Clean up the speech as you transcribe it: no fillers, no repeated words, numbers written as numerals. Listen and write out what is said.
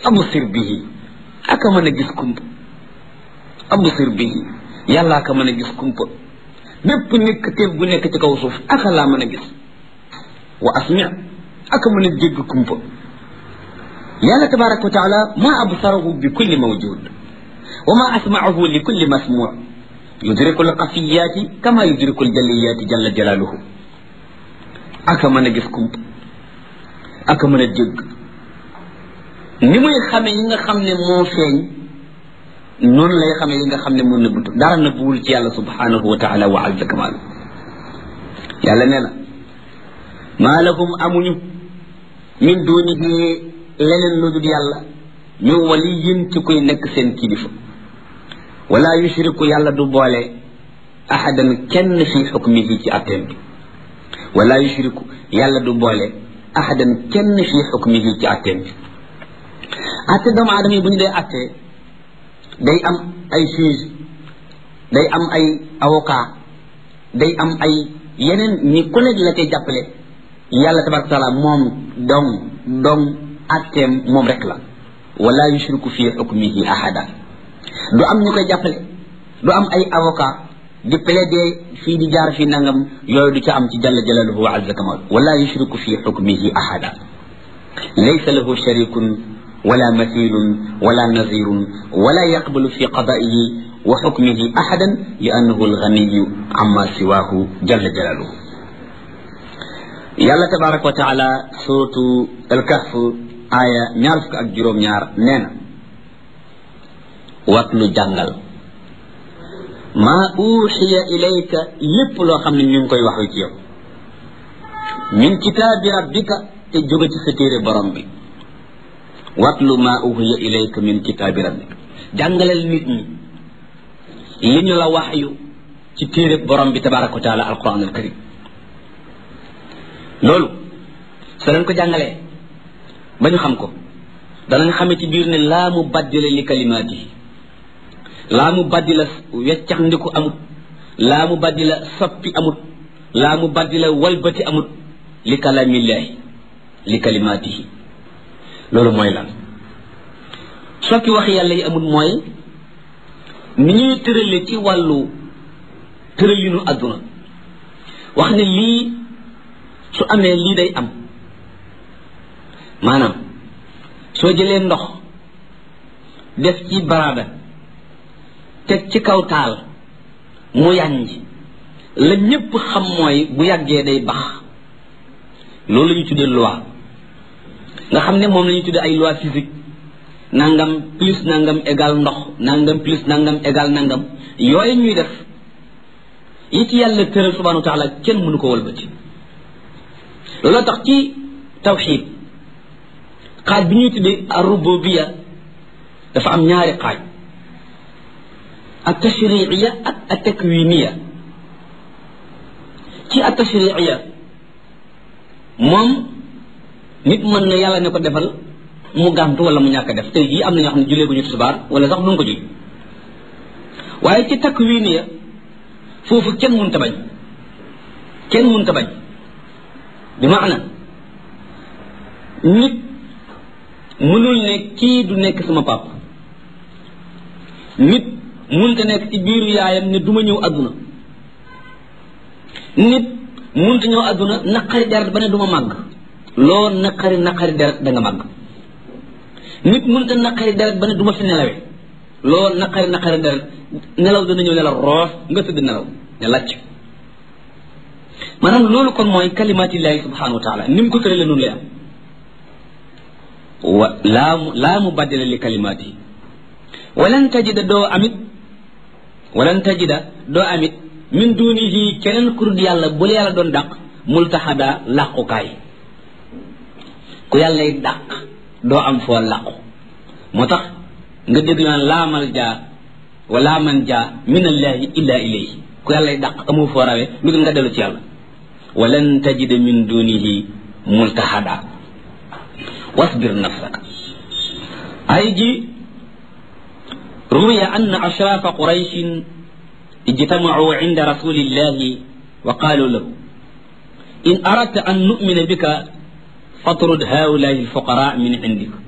absir bihi aka mën a gis kumpa absir bihi yàlla aka mën a gis kumpa bépp nekk teef gu nekk ci kaw suuf aka laa mën a gis wa asmi aka mën a dégg kumpa yàlla tabaraka wa taala ma absarahu bi kulli mawjud wa ma asmaahu li kulli masmuu yudriku alxafiyaati kama yudriku aljalliyaati jalla jalaaluhu aka mën a gis kumpa aka mën a dégg ni muy xame yi nga xam ne moo feeñ noonu lay xame yi nga xam ne moo nëbbatu dara nëbbuwul ci yàlla subhanahu wa taala wa azza kamaalu yàlla nee na maa lahum amuñu min dunihi leneen lu dul yàlla min waliyin ci koy nekk seen kilifa wala yushriku yàlla du boole ahadan kenn fi xukmihi ci atteem bi wala yushriku yàlla du boole ahadan kenn fi xukmihi ci atteem bi atte doomu aadama yi bu ñu dee atte day am ay juge day am ay avocat day am ay yeneen ñi ku nekk la koy jàppale yàlla tabaraka taala moom dong atteem moom rek la wala yushriku fi xukmihi ahada du am ñu koy jàppale du am ay avocat di plaider fii di jaar fii nangam yooyu du ca am ci jalla jalaluhu wa azza kamal wala yushriku fi xukmihi ahada laysa lahu sharikun wala mathilun wala nazirun wala yaqbalu fi qada'ihi wa xukmihi ahadan li annahu alganiyu amma siwahu jalla jalaluhu yàlla tabaraka wa taala suratu alkahf aya ñaar fukk ak juróom-ñaar nee na wat lu jàngal maa uxiya ilayka lépp loo xam ne ñu ngi koy wax ci yow min kitaabi rabbika te jóge ci sa téere borom bi watlu maa uxiya ilayka min kitaabi rabbika jàngalal nit ñi li ñu la wax yu ci téere borom bi tabaraka wa taala alquran al karim loolu soo leen ko jàngalee ba ñu xam ko danañ xamee ci biir ne laa mu baddila li kalimaatihi laa mu baddila weccax ndiku amut laa mu baddila soppi amut laa mu baddila walbati amut li kalamillahi li kalimaatihi loolu mooy lan soppi wax yàlla yi amut mooy ni ñuy tërale ci wàllu tëralinu àdduna wax ne lii su amee lii day am maanaam soo jëlee ndox def ci baraada teg ci kaw taal mu yànj la ñépp xam mooy bu yàggee day bax loolu la ñu tuddee loi nga xam ne moom la ñu tuddee ay loi physique nangam plus nangam égal ndox nangam plus nangam égal nangam yooyu ñuy def yi ci yàlla tëral subhanahu wa taala kenn mënu ko wëlbati loolu tax ci tawxid xaaj bi ñuy tuddee ar-rububiyya dafa am ñaari xaaj ak tashri'iyya ak at-takwiniyya ci at-tashri'iyya moom nit mën na yàlla ne ko defal mu gàmtu wala mu ñàkk a def tey jii am na ñoo xam ne julee bu ñu tisbaar wala sax duñ ko julli waaye ci takwiniyya foofu kenn mënta bañ bi maana nit mënul ne kii du nekk sama papa nit mënta nekk ci biiru yaayam ne duma ñëw àdduna nit mënta ñëw àdduna naqari deret ba ne duma màgg loo naqari deret da nga màgg nit mënta naqari deret ba ne duma fi nelawe loo naqari deret nelaw dana ñëw nelaw roof nga tëdd nelaw ne lacc maanaam loolu kon mooy kalimatillahi subhanahu wa taala ni mu ko tërale noonu lay am wa laa mubaddila li kalimaati walan tajida doo amit min dunihi keneen kurut yàlla bu la yàlla doon dàq multaxada làqukaay ku yàllay dàq doo am foo làqu moo tax nga dégg naan laa malja wa laa manja min allahi illa ilayhi ku yàllay dàq amoo foo rawe lu dul nga dellu ci yàlla walan tajida min dunihi multaxada wasbir nafsaka ay ji روي أن أشراف قريش اجتمعوا عند رسول الله وقالوا له إن أردت أن نؤمن بك فاطرد هؤلاء الفقراء من عندك